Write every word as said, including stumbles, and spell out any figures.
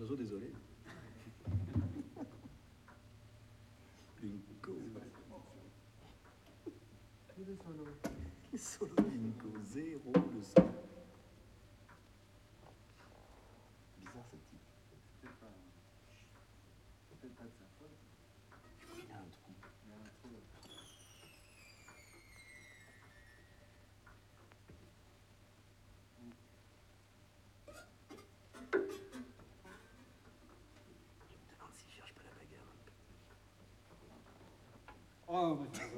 oiseau, désolé. Bingo. Il est solo. Solo bingo, zéro leçon. Bizarre cette type. C'est peut-être pas, c'est peut-être pas de sa faute. Il y a un trou. Il y a un trou là. Je me demande s'il cherche pas la bagarre un peu. Oh, mais